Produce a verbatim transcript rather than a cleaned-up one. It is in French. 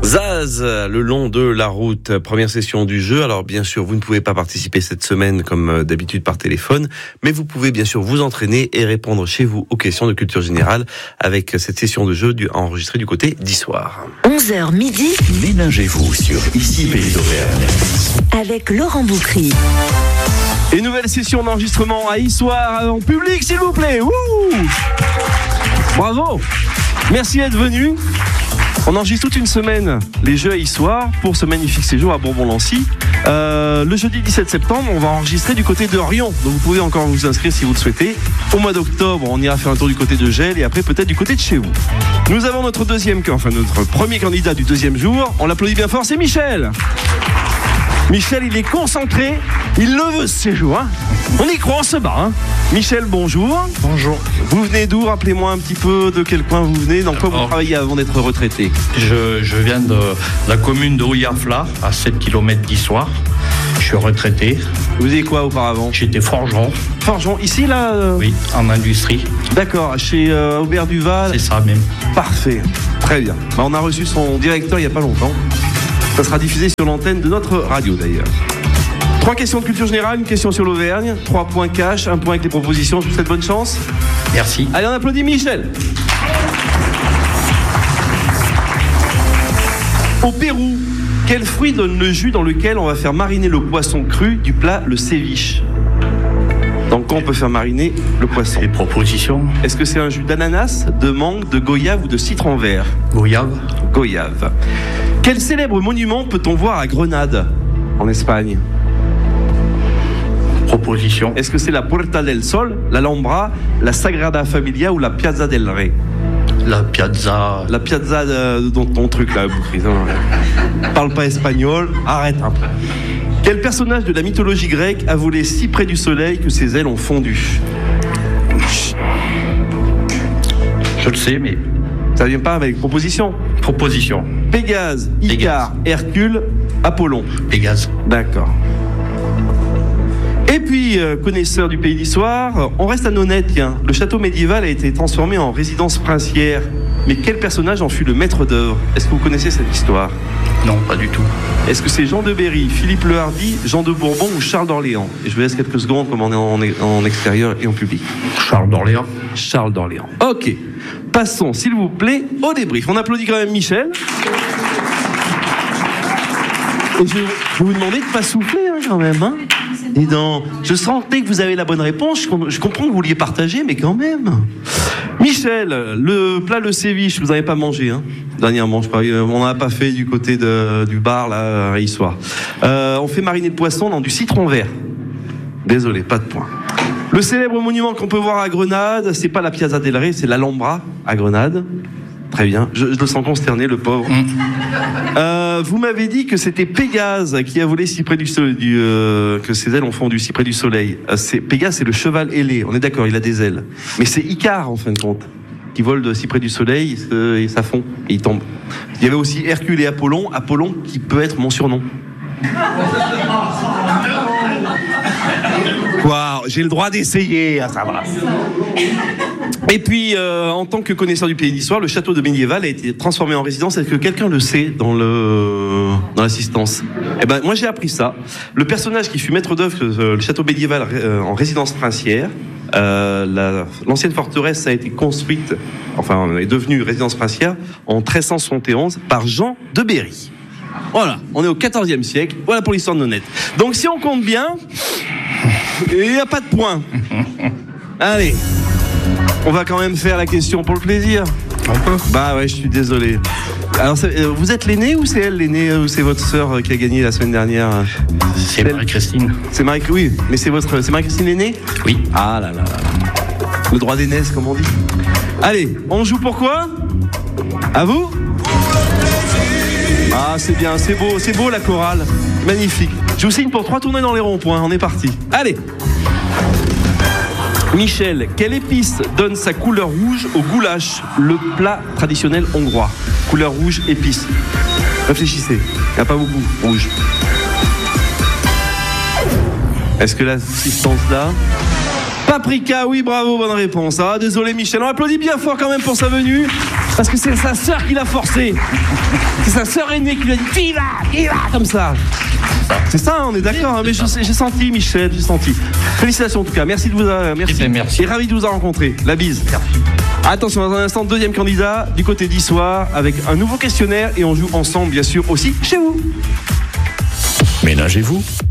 Zaz, le long de la route, première session du jeu. Alors bien sûr, vous ne pouvez pas participer cette semaine comme d'habitude par téléphone, mais vous pouvez bien sûr vous entraîner et répondre chez vous aux questions de culture générale avec cette session de jeu du, enregistrée du côté d'Issoire. onze heures midi. Ménagez-vous sur Ici Pays d'Auvergne. Avec Laurent Boukry. Et nouvelle session d'enregistrement à Issoire en public, s'il vous plaît. Wouh! Bravo! Merci d'être venu. On enregistre toute une semaine les jeux à Issoire pour ce magnifique séjour à Bourbon-Lancy. Euh, le jeudi dix-sept septembre, on va enregistrer du côté de Rion. Donc vous pouvez encore vous inscrire si vous le souhaitez. Au mois d'octobre, on ira faire un tour du côté de Gel et après peut-être du côté de chez vous. Nous avons notre deuxième, enfin notre premier candidat du deuxième jour. On l'applaudit bien fort, c'est Michel. Michel, il est concentré, il le veut ce séjour. Hein. On y croit, on se bat. Hein. Michel, bonjour. Bonjour. Vous venez d'où? Rappelez-moi un petit peu de quel coin vous venez, dans quoi vous Alors, travaillez avant d'être retraité. Je, je viens de la commune de Rouillard-Flard, à sept kilomètres d'Issoire. Je suis retraité. Vous faisiez quoi auparavant? J'étais forgeron. Forgeron, ici là euh... Oui, en industrie. D'accord, chez euh, Aubert Duval. C'est ça même. Parfait, très bien. Bah, on a reçu son directeur il n'y a pas longtemps. Ça sera diffusé sur l'antenne de notre radio d'ailleurs. Trois questions de culture générale, une question sur l'Auvergne, trois points cash, un point avec les propositions. Je vous souhaite bonne chance. Merci. Allez, on applaudit Michel. Au Pérou, quel fruit donne le jus dans lequel on va faire mariner le poisson cru du plat le ceviche? Dans quoi on peut faire mariner le poisson? Les propositions? Est-ce que c'est un jus d'ananas, de mangue, de goyave ou de citron vert? Goyave. Goyave. Quel célèbre monument peut-on voir à Grenade, en Espagne? Proposition. Est-ce que c'est la Puerta del Sol, l'Alhambra, la Sagrada Familia ou la Piazza del Rey? La piazza. La piazza de, de ton, ton truc là, Boukry. Parle pas espagnol, arrête un peu. Quel personnage de la mythologie grecque a volé si près du soleil que ses ailes ont fondu? Je le sais, mais. Ça vient pas avec proposition. Proposition. Pégase, Icare, Hercule, Apollon. Pégase. D'accord. Et puis, euh, connaisseur du pays d'Issoire, on reste à Nonette, tiens. Le château médiéval a été transformé en résidence princière. Mais quel personnage en fut le maître d'œuvre? Est-ce que vous connaissez cette histoire? Non, pas du tout. Est-ce que c'est Jean de Berry, Philippe le Hardy, Jean de Bourbon ou Charles d'Orléans? Et je vous laisse quelques secondes comme on est en, en extérieur et en public. Charles d'Orléans. Charles d'Orléans. Ok. Passons, s'il vous plaît, au débrief. On applaudit quand même Michel. Et je vais vous demander de ne pas souffler hein, quand même. Hein. Dis donc, je sentais que vous avez la bonne réponse. Je comprends que vous vouliez partager, mais quand même. Michel, le plat le ceviche, vous n'avez pas mangé, hein, dernièrement. Je parie, on n'a pas fait du côté de, du bar là, à Issoire. Euh, on fait mariner le poisson dans du citron vert. Désolé, pas de point. Le célèbre monument qu'on peut voir à Grenade, c'est pas la Piazza del Rey, c'est l'Alhambra à Grenade. Très bien, je, je le sens consterné, le pauvre. Mmh. Euh, vous m'avez dit que c'était Pégase qui a volé si près du soleil, du, euh, que ses ailes ont fondu si près du soleil. Euh, c'est, Pégase, c'est le cheval ailé, on est d'accord, il a des ailes. Mais c'est Icare, en fin de compte, qui vole de si près du soleil et ça fond, et il tombe. Il y avait aussi Hercule et Apollon, Apollon qui peut être mon surnom. Wow, j'ai le droit d'essayer, ça va. Et puis, euh, en tant que connaisseur du pays d'Issoire, le château de Médiéval a été transformé en résidence. Est-ce que quelqu'un le sait dans, le, dans l'assistance? Eh ben, moi, j'ai appris ça. Le personnage qui fut maître d'œuvre, euh, le château Médiéval euh, en résidence princière, euh, la, l'ancienne forteresse a été construite, enfin, est devenue résidence princière en treize cent soixante et onze par Jean de Berry. Voilà, on est au quatorzième siècle. Voilà pour l'histoire de Nonette. Donc, si on compte bien, il n'y a pas de point. Allez. On va quand même faire la question pour le plaisir. On peut. Bah ouais, je suis désolé. Alors, euh, vous êtes l'aîné ou c'est elle l'aînée ou c'est votre sœur qui a gagné la semaine dernière? C'est Marie-Christine. C'est Marie, oui, mais c'est votre, c'est Marie-Christine l'aînée? Oui. Ah là là là. Le droit d'aînesse, comme on dit. Allez, on joue pour quoi? À vous? Ah, c'est bien, c'est beau, c'est beau la chorale. Magnifique. Je vous signe pour trois tournées dans les ronds-points. On est parti. Allez. Michel, quelle épice donne sa couleur rouge au goulash, le plat traditionnel hongrois? Couleur rouge, épice. Réfléchissez, il n'y a pas beaucoup, rouge. Est-ce que l'assistance là? Paprika, oui, bravo, bonne réponse. Ah, désolé Michel, on applaudit bien fort quand même pour sa venue. Parce que c'est sa sœur qui l'a forcé. C'est sa sœur aînée qui lui a dit tu y vas, tu y vas, comme ça. C'est ça, on est d'accord, hein, mais je sais, j'ai senti, Michel, j'ai senti. Félicitations en tout cas, merci de vous avoir, merci. Eh bien, merci. Et ravi de vous avoir rencontré. La bise. Attention, dans un instant, deuxième candidat du côté d'Issoire avec un nouveau questionnaire et on joue ensemble, bien sûr, aussi chez vous. Ménagez-vous.